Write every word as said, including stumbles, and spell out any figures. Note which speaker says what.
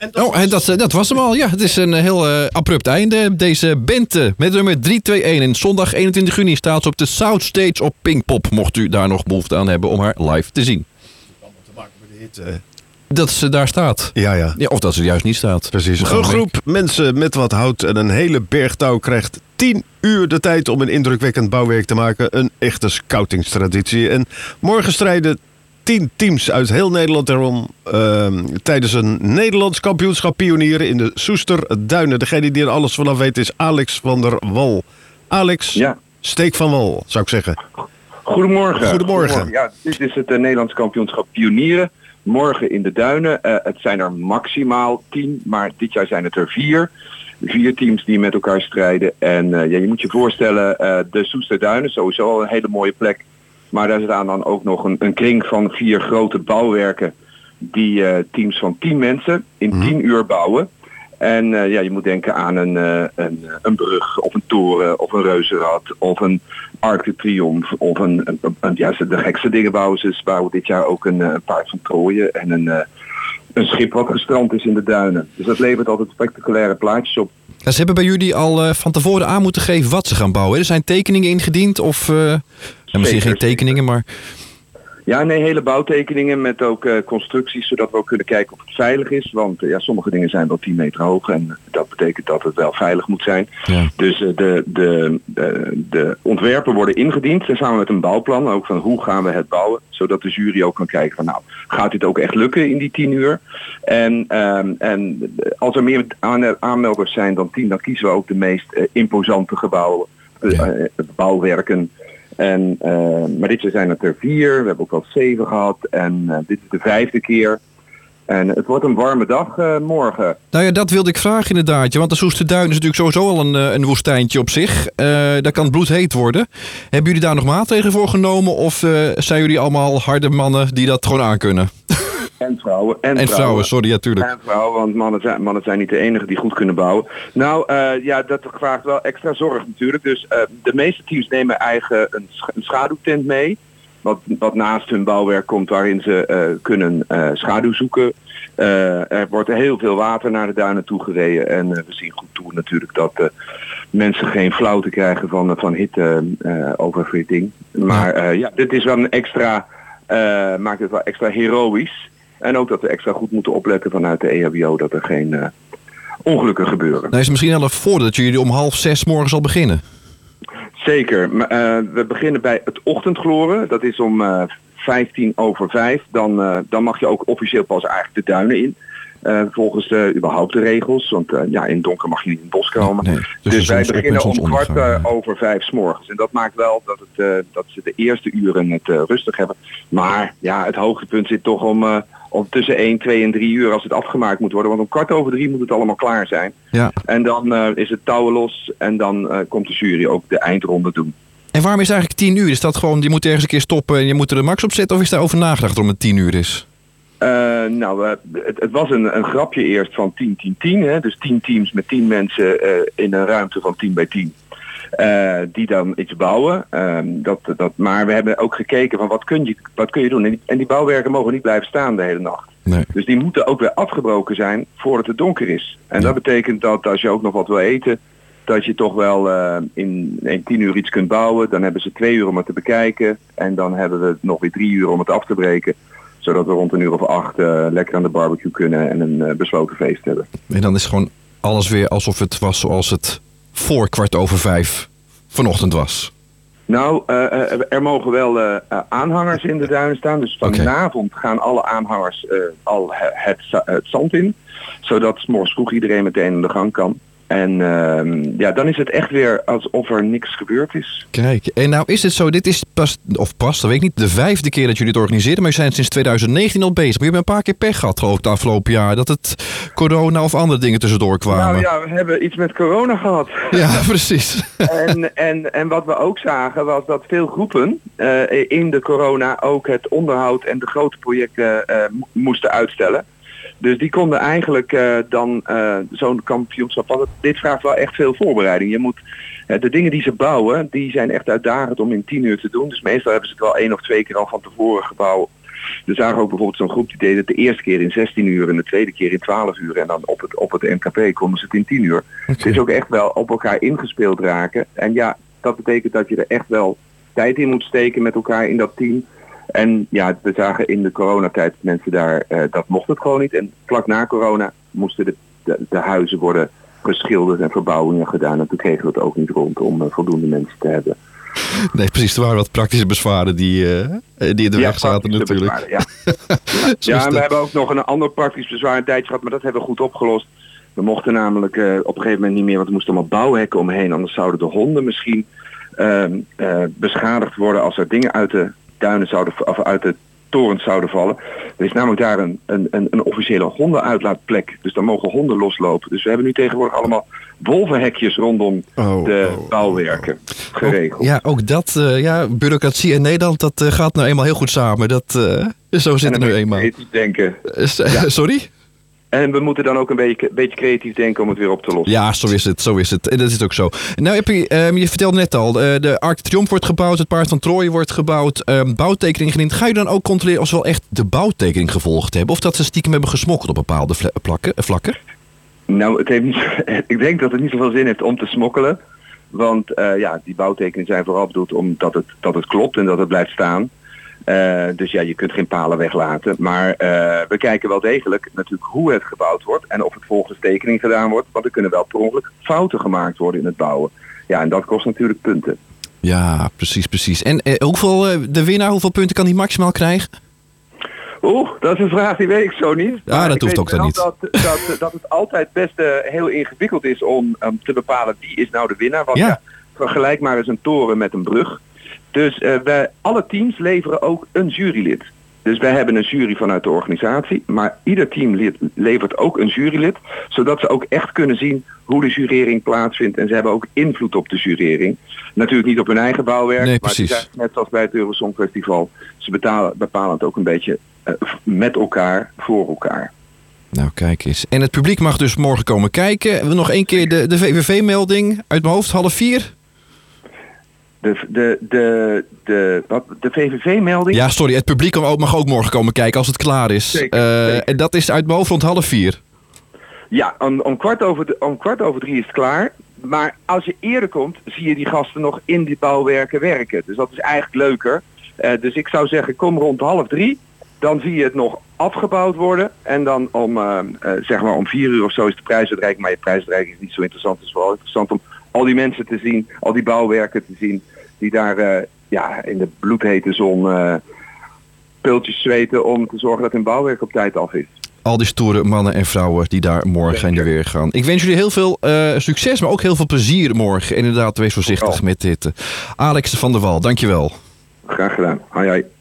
Speaker 1: En dat,
Speaker 2: oh, en dat, dat was hem al. Ja, het is een heel uh, abrupt einde. Deze band uh, met nummer drie twee een. En zondag eenentwintig juni staat ze op de South Stage op Pinkpop. Mocht u daar nog behoefte aan hebben om haar live te zien.
Speaker 1: te maken met de hit, uh...
Speaker 2: Dat ze daar staat.
Speaker 1: Ja, ja.
Speaker 2: ja, of dat ze er juist niet staat.
Speaker 1: Precies. Een groep mensen met wat hout en een hele berg touw krijgt tien uur de tijd om een indrukwekkend bouwwerk te maken. Een echte scoutingstraditie. En morgen strijden tien teams uit heel Nederland erom uh, tijdens een Nederlands kampioenschap pionieren in de Soesterduinen. Degene die er alles vanaf weet is Alex van der Wal. Alex, ja. Steek van wal, zou ik zeggen.
Speaker 3: Goedemorgen.
Speaker 1: Goedemorgen.
Speaker 3: Goedemorgen. Ja, dit is het uh, Nederlands kampioenschap pionieren. Morgen in de Duinen. Uh, het zijn er maximaal tien, maar dit jaar zijn het er vier. Vier teams die met elkaar strijden. En uh, ja, je moet je voorstellen, uh, de Soesterduinen, sowieso al een hele mooie plek. Maar daar staan dan ook nog een, een kring van vier grote bouwwerken die uh, teams van tien mensen in mm. tien uur bouwen. En uh, ja, je moet denken aan een, uh, een, een brug of een toren of een reuzenrad of een Arc de Triomphe of een, een, een, een ja, de gekste dingen bouwen ze. Ze bouwen dit jaar ook een, een paard van Troje en een, uh, een schip wat gestrand is in de duinen. Dus dat levert altijd spectaculaire plaatjes op.
Speaker 2: Ja, ze hebben bij jullie al uh, van tevoren aan moeten geven wat ze gaan bouwen. Er zijn tekeningen ingediend of uh, ja, misschien zeker, geen tekeningen, maar...
Speaker 3: Ja, nee, hele bouwtekeningen met ook uh, constructies, zodat we ook kunnen kijken of het veilig is. Want uh, ja, sommige dingen zijn wel tien meter hoog en dat betekent dat het wel veilig moet zijn. Ja. Dus uh, de, de, de, de ontwerpen worden ingediend en samen met een bouwplan, ook van hoe gaan we het bouwen. Zodat de jury ook kan kijken van nou, gaat dit ook echt lukken in die tien uur? En, um, en als er meer aanmelders zijn dan tien, dan kiezen we ook de meest uh, imposante gebouwen, uh, ja. uh, bouwwerken. En, uh, maar dit jaar zijn het er vier. We hebben ook al zeven gehad. En uh, dit is de vijfde keer. En het wordt een warme dag uh, morgen.
Speaker 2: Nou ja, dat wilde ik vragen inderdaad. Want de Soesterduin is natuurlijk sowieso al een, een woestijntje op zich. Uh, daar kan het bloedheet worden. Hebben jullie daar nog maatregelen voor genomen? Of uh, zijn jullie allemaal harde mannen die dat gewoon aankunnen?
Speaker 3: En vrouwen. En,
Speaker 2: en vrouwen,
Speaker 3: vrouwen,
Speaker 2: sorry, ja, tuurlijk.
Speaker 3: En vrouwen, want mannen zijn, mannen zijn niet de enigen die goed kunnen bouwen. Nou, uh, ja, dat vraagt wel extra zorg natuurlijk. Dus uh, de meeste teams nemen eigen een, sch- een schaduwtent mee. Wat, wat naast hun bouwwerk komt waarin ze uh, kunnen uh, schaduw zoeken. Uh, er wordt heel veel water naar de duinen toe gereden. En uh, we zien goed toe natuurlijk dat uh, mensen geen flauwte krijgen van, van hitte uh, oververhitting. Maar uh, ja, dit is wel een extra, uh, maakt het wel extra heroïsch. En ook dat we extra goed moeten opletten vanuit de E H B O dat er geen uh, ongelukken gebeuren.
Speaker 2: Nou is het misschien wel een voordeel dat jullie om half zes morgens al beginnen.
Speaker 3: Zeker. Uh, we beginnen bij het ochtendgloren. Dat is om uh, vijftien over vijf. Dan, uh, dan mag je ook officieel pas eigenlijk de duinen in. Uh, volgens uh, überhaupt de regels. Want uh, ja, in het donker mag je niet in het bos komen. Nee, dus dus wij beginnen om kwart uh, over vijf 's morgens. En dat maakt wel dat, het, uh, dat ze de eerste uren het uh, rustig hebben. Maar ja, het hoogtepunt zit toch om, uh, om tussen één, twee en drie uur als het afgemaakt moet worden. Want om kwart over drie moet het allemaal klaar zijn. Ja. En dan uh, is het touwen los. En dan uh, komt de jury ook de eindronde doen.
Speaker 2: En waarom is het eigenlijk tien uur? Is dat gewoon, je moet ergens een keer stoppen en je moet er de max op zetten? Of is daar over nagedacht om het tien uur is?
Speaker 3: Uh, nou, uh, het, het was een, een grapje eerst van tien tien tien. Hè? Dus tien teams met tien mensen uh, in een ruimte van tien bij tien. Uh, die dan iets bouwen. Uh, dat, dat, maar we hebben ook gekeken van wat kun je, wat kun je doen. En die, en die bouwwerken mogen niet blijven staan de hele nacht. Nee. Dus die moeten ook weer afgebroken zijn voordat het donker is. En ja. dat betekent dat als je ook nog wat wil eten, dat je toch wel uh, in, in tien uur iets kunt bouwen. Dan hebben ze twee uur om het te bekijken. En dan hebben we nog weer drie uur om het af te breken. Zodat we rond een uur of acht uh, lekker aan de barbecue kunnen en een uh, besloten feest hebben.
Speaker 2: En dan is gewoon alles weer alsof het was zoals het voor kwart over vijf vanochtend was.
Speaker 3: Nou, uh, er mogen wel uh, aanhangers in de duinen staan. Dus vanavond okay. gaan alle aanhangers uh, al het, het zand in. Zodat 's morgens vroeg iedereen meteen aan de gang kan. En uh, ja, dan is het echt weer alsof er niks gebeurd is.
Speaker 2: Kijk, en nou is het zo, dit is pas, of pas, dat weet ik niet, de vijfde keer dat jullie het organiseren. Maar jullie zijn sinds twintig negentien al bezig. Maar je hebt een paar keer pech gehad, geloof ik, het afgelopen jaar. Dat het corona of andere dingen tussendoor kwamen.
Speaker 3: Nou ja, we hebben iets met corona gehad.
Speaker 2: Ja, precies.
Speaker 3: en, en, en wat we ook zagen was dat veel groepen uh, in de corona ook het onderhoud en de grote projecten uh, mo- moesten uitstellen. Dus die konden eigenlijk uh, dan uh, zo'n kampioenschap, want dit vraagt wel echt veel voorbereiding. Je moet, uh, de dingen die ze bouwen, die zijn echt uitdagend om in tien uur te doen. Dus meestal hebben ze het wel één of twee keer al van tevoren gebouw, We zagen ook bijvoorbeeld zo'n groep die deed het de eerste keer in zestien uur en de tweede keer in twaalf uur. En dan op het, op het N K P konden ze het in tien uur. Okay. Het is ook echt wel op elkaar ingespeeld raken. En ja, dat betekent dat je er echt wel tijd in moet steken met elkaar in dat team. En ja, we zagen in de coronatijd mensen daar, uh, dat mocht het gewoon niet. En vlak na corona moesten de, de, de huizen worden geschilderd en verbouwingen gedaan. En toen kregen we het ook niet rond om uh, voldoende mensen te hebben.
Speaker 2: Nee, precies. Er waren wat praktische bezwaren die, uh, die in de ja, weg zaten natuurlijk.
Speaker 3: Bezwaren, ja, ja. ja en we hebben ook nog een ander praktisch bezwaar een tijdje gehad, maar dat hebben we goed opgelost. We mochten namelijk uh, op een gegeven moment niet meer, want er moesten allemaal bouwhekken omheen. Anders zouden de honden misschien uh, uh, beschadigd worden als er dingen uit de duinen zouden, of uit de torens zouden vallen. Er is namelijk daar een, een, een, een officiële hondenuitlaatplek. Dus daar mogen honden loslopen. Dus we hebben nu tegenwoordig allemaal wolvenhekjes rondom oh, de oh, bouwwerken geregeld.
Speaker 2: Ook, ja, ook dat, uh, ja, bureaucratie in Nederland, dat uh, gaat nou eenmaal heel goed samen. Dat, uh, zo zit het nu eenmaal.
Speaker 3: Creatief denken.
Speaker 2: Uh, ja. Sorry?
Speaker 3: En we moeten dan ook een beetje, beetje creatief denken om het weer op te lossen.
Speaker 2: Ja, zo is het. Zo is het. En dat is ook zo. Nou, heb je, um, je vertelde net al, uh, de Arc de Triomphe wordt gebouwd, het Paard van Troje wordt gebouwd, um, bouwtekening gediend. Ga je dan ook controleren of ze wel echt de bouwtekening gevolgd hebben? Of dat ze stiekem hebben gesmokkeld op bepaalde vla- plakken, vlakken?
Speaker 3: Nou, het heeft niet, ik denk dat het niet zoveel zin heeft om te smokkelen. Want uh, ja, die bouwtekeningen zijn vooral bedoeld omdat het, dat het klopt en dat het blijft staan. Uh, dus ja, je kunt geen palen weglaten. Maar uh, we kijken wel degelijk natuurlijk hoe het gebouwd wordt en of het volgens tekening gedaan wordt. Want er kunnen wel per ongeluk fouten gemaakt worden in het bouwen. Ja, en dat kost natuurlijk punten.
Speaker 2: Ja, precies, precies. En uh, hoeveel, uh, de winnaar, hoeveel punten kan hij maximaal krijgen?
Speaker 3: Oeh, dat is een vraag die weet ik zo niet.
Speaker 2: Ja, maar dat hoeft ook dan niet.
Speaker 3: Dat, dat, dat het altijd best uh, heel ingewikkeld is om um, te bepalen wie is nou de winnaar. Want ja. Ja, vergelijk maar eens een toren met een brug. Dus uh, wij, alle teams leveren ook een jurylid. Dus wij hebben een jury vanuit de organisatie. Maar ieder team le- levert ook een jurylid. Zodat ze ook echt kunnen zien hoe de jurering plaatsvindt. En ze hebben ook invloed op de jurering. Natuurlijk niet op hun eigen bouwwerk.
Speaker 2: Nee,
Speaker 3: maar ze zijn, net zoals bij het Eurosong Festival. Ze betalen, bepalen het ook een beetje uh, met elkaar, voor elkaar.
Speaker 2: Nou, kijk eens. En het publiek mag dus morgen komen kijken. We nog één keer de, de V V V-melding uit mijn hoofd, half vier.
Speaker 3: De, de, de, de, wat, de V V V-melding?
Speaker 2: Ja, sorry. Het publiek mag ook morgen komen kijken als het klaar is.
Speaker 3: Zeker,
Speaker 2: uh,
Speaker 3: zeker.
Speaker 2: En dat is uit mijn hoofd rond half vier.
Speaker 3: Ja, om, om, kwart over de, om kwart over drie is het klaar. Maar als je eerder komt, zie je die gasten nog in die bouwwerken werken. Dus dat is eigenlijk leuker. Uh, dus ik zou zeggen, kom rond half drie. Dan zie je het nog afgebouwd worden. En dan om, uh, uh, zeg maar om vier uur of zo is de prijsuitreiking. Maar je prijsuitreiking is niet zo interessant. Het is vooral interessant om al die mensen te zien, al die bouwwerken te zien, die daar uh, ja, in de bloedhete zon uh, pultjes zweten om te zorgen dat hun bouwwerk op tijd af is.
Speaker 2: Al die stoere mannen en vrouwen die daar morgen in de weer gaan. Ik wens jullie heel veel uh, succes, maar ook heel veel plezier morgen. Inderdaad, wees voorzichtig oh. met dit. Alex van der Wal, dankjewel.
Speaker 3: Graag gedaan. Hoi hoi.